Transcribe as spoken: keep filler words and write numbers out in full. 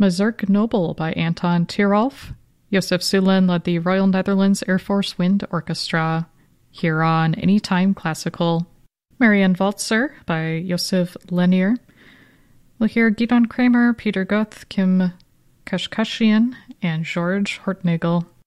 Mazurk Noble by Anton Tierolf. Josef Sulin led the Royal Netherlands Air Force Wind Orchestra. Huron Anytime Classical. Marianne Walzer by Josef Lenier. We'll hear Gidon Kramer, Peter Goth, Kim Kashkashian, and George Hortnagel.